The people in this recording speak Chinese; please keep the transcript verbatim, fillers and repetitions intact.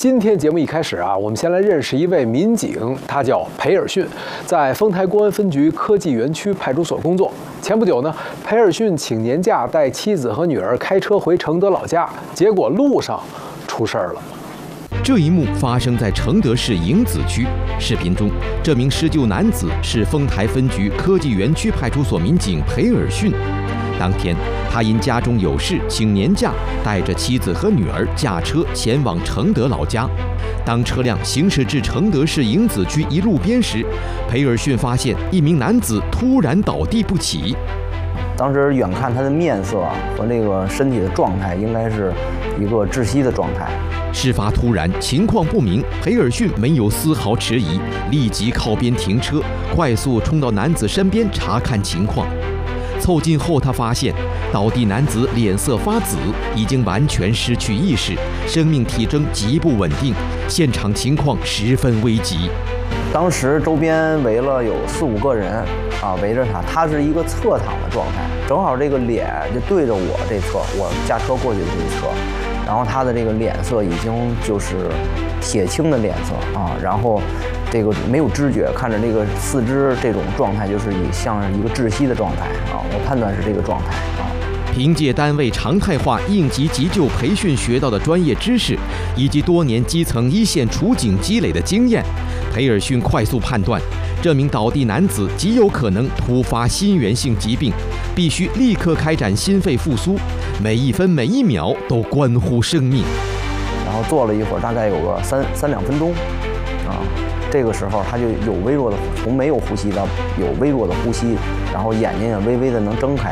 今天节目一开始啊，我们先来认识一位民警，他叫裴尔逊，在丰台公安分局科技园区派出所工作。前不久呢，裴尔逊请年假带妻子和女儿开车回承德老家，结果路上出事儿了。 这一幕发生在承德市迎子区。视频中，这名施救男子是丰台分局科技园区派出所民警裴尔逊。当天，他因家中有事请年假，带着妻子和女儿驾车前往承德老家。当车辆行驶至承德市迎子区一路边时，裴尔逊发现一名男子突然倒地不起。 当时远看他的面色和那个身体的状态，应该是一个窒息的状态。 事发突然，情况不明，裴尔逊没有丝毫迟疑，立即靠边停车，快速冲到男子身边查看情况。凑近后，他发现倒地男子脸色发紫，已经完全失去意识，生命体征极不稳定，现场情况十分危急。 当时周边围了有四五个人啊，围着他，他是一个侧躺的状态，正好这个脸就对着我这侧，我驾车过去的这一侧，然后他的这个脸色已经就是铁青的脸色啊，然后这个没有知觉，看着这个四肢这种状态，就是以像一个窒息的状态啊，我判断是这个状态啊。 凭借单位常态化应急急救培训学到的专业知识，以及多年基层一线处警积累的经验，裴尔逊快速判断，这名倒地男子极有可能突发心源性疾病，必须立刻开展心肺复苏，每一分每一秒都关乎生命。 然后坐了一会儿，大概有个三三两分钟，啊，这个时候他就有微弱的，从没有呼吸到有微弱的呼吸，然后眼睛也微微的能睁开。